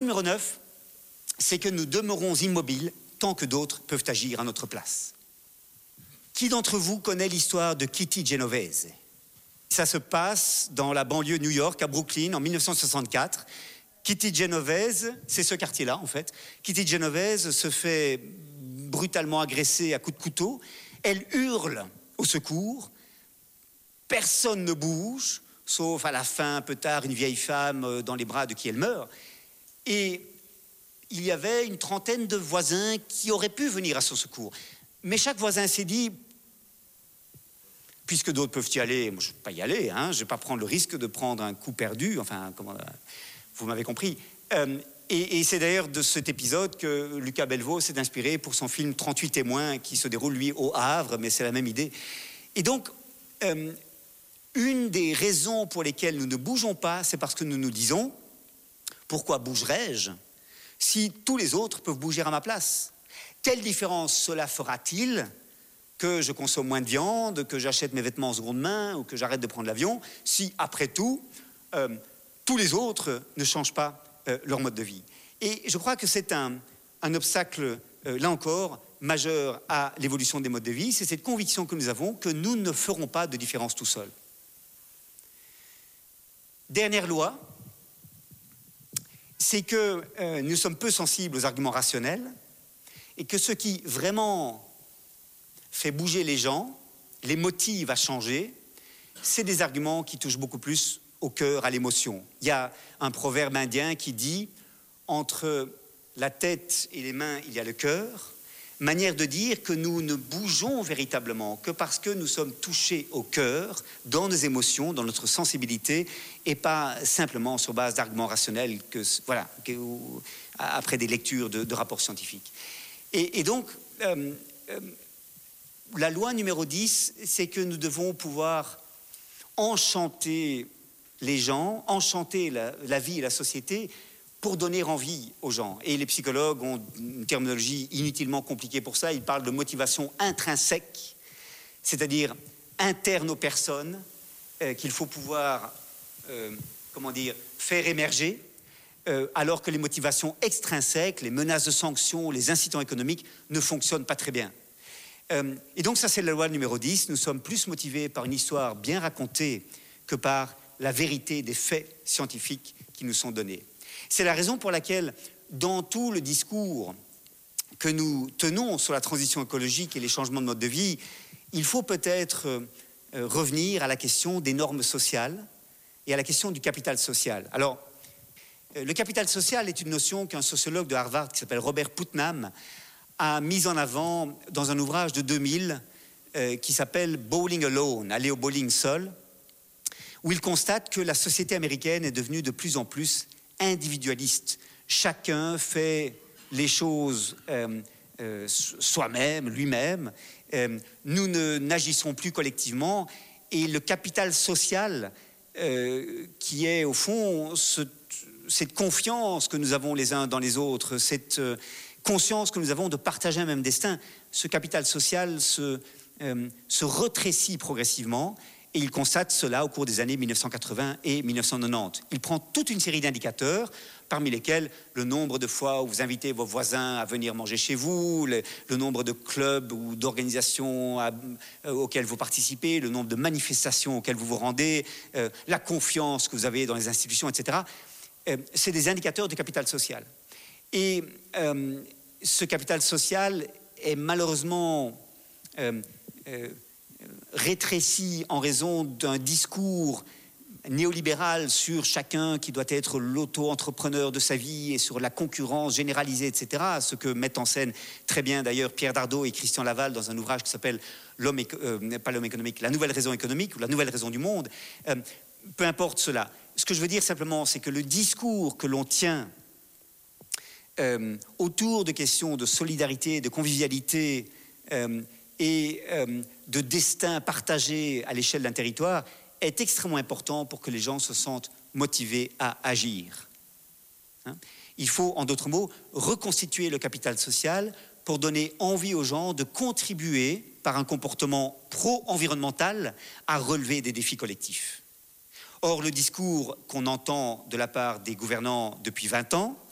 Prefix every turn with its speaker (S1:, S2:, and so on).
S1: numéro 9, c'est que nous demeurons immobiles tant que d'autres peuvent agir à notre place. Qui d'entre vous connaît l'histoire de Kitty Genovese? Ça se passe dans la banlieue de New York, à Brooklyn, en 1964. Kitty Genovese, c'est ce quartier-là en fait. Kitty Genovese se fait brutalement agresser à coups de couteau. Elle hurle au secours. Personne ne bouge, sauf à la fin, un peu tard, une vieille femme dans les bras de qui elle meurt. Et il y avait une trentaine de voisins qui auraient pu venir à son secours. Mais chaque voisin s'est dit, puisque d'autres peuvent y aller, moi je ne vais pas y aller, je ne vais pas prendre le risque de prendre un coup perdu, enfin, vous m'avez compris. Et c'est d'ailleurs de cet épisode que Lucas Belvaux s'est inspiré pour son film 38 témoins, qui se déroule, lui, au Havre, mais c'est la même idée. Et donc, une des raisons pour lesquelles nous ne bougeons pas, c'est parce que nous nous disons, pourquoi bougerais-je si tous les autres peuvent bouger à ma place? Quelle différence cela fera-t-il que je consomme moins de viande, que j'achète mes vêtements en seconde main ou que j'arrête de prendre l'avion, si, après tout, tous les autres ne changent pas leur mode de vie? Et je crois que c'est un obstacle, là encore, majeur à l'évolution des modes de vie. C'est cette conviction que nous avons que nous ne ferons pas de différence tout seuls. Dernière loi, c'est que nous sommes peu sensibles aux arguments rationnels et que ce qui vraiment fait bouger les gens, les motive à changer, c'est des arguments qui touchent beaucoup plus au cœur, à l'émotion. Il y a un proverbe indien qui dit « Entre la tête et les mains, il y a le cœur », manière de dire que nous ne bougeons véritablement que parce que nous sommes touchés au cœur, dans nos émotions, dans notre sensibilité, et pas simplement sur base d'arguments rationnels, après des lectures de rapports scientifiques. Et donc, la loi numéro 10, c'est que nous devons pouvoir enchanter les gens, enchanter la vie et la société, pour donner envie aux gens. Et les psychologues ont une terminologie inutilement compliquée pour ça. Ils parlent de motivation intrinsèque, c'est-à-dire interne aux personnes, qu'il faut pouvoir, faire émerger, alors que les motivations extrinsèques, les menaces de sanctions, les incitants économiques ne fonctionnent pas très bien. Et donc ça, c'est la loi numéro 10. Nous sommes plus motivés par une histoire bien racontée que par la vérité des faits scientifiques qui nous sont donnés. C'est la raison pour laquelle, dans tout le discours que nous tenons sur la transition écologique et les changements de mode de vie, il faut peut-être revenir à la question des normes sociales et à la question du capital social. Alors, le capital social est une notion qu'un sociologue de Harvard qui s'appelle Robert Putnam a mise en avant dans un ouvrage de 2000 qui s'appelle « Bowling Alone », aller au bowling seul, où il constate que la société américaine est devenue de plus en plus individualiste. Chacun fait les choses soi-même, lui-même. Nous n'agissons plus collectivement. Et le capital social, qui est au fond cette confiance que nous avons les uns dans les autres, cette conscience que nous avons de partager un même destin, ce capital social se retrécit progressivement. Et il constate cela au cours des années 1980 et 1990. Il prend toute une série d'indicateurs, parmi lesquels le nombre de fois où vous invitez vos voisins à venir manger chez vous, le nombre de clubs ou d'organisations auxquelles vous participez, le nombre de manifestations auxquelles vous vous rendez, la confiance que vous avez dans les institutions, etc. C'est des indicateurs du capital social. Et ce capital social est malheureusement rétréci en raison d'un discours néolibéral sur chacun qui doit être l'auto-entrepreneur de sa vie et sur la concurrence généralisée, etc. Ce que mettent en scène très bien d'ailleurs Pierre Dardot et Christian Laval dans un ouvrage qui s'appelle La nouvelle raison économique ou La nouvelle raison du monde. Peu importe cela. Ce que je veux dire simplement, c'est que le discours que l'on tient autour de questions de solidarité, de convivialité et de destin partagé à l'échelle d'un territoire est extrêmement important pour que les gens se sentent motivés à agir. Il faut, en d'autres mots, reconstituer le capital social pour donner envie aux gens de contribuer par un comportement pro-environnemental à relever des défis collectifs. Or, le discours qu'on entend de la part des gouvernants depuis 20 ans